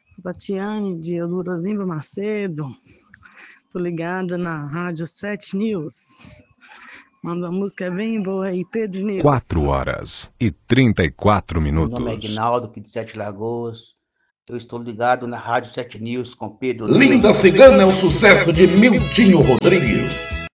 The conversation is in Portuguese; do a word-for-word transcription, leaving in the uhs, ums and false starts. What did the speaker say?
Sou Tatiane, de Eudorozinho Macedo. Tô ligada na Rádio sete News. Manda uma música bem boa aí, Pedro News. quatro horas e trinta e quatro minutos. Meu nome é Aguinaldo, aqui de Sete Lagoas. Eu estou ligado na Rádio sete News com Pedro Linda News. Cigana é um sucesso de Miltinho Rodrigues.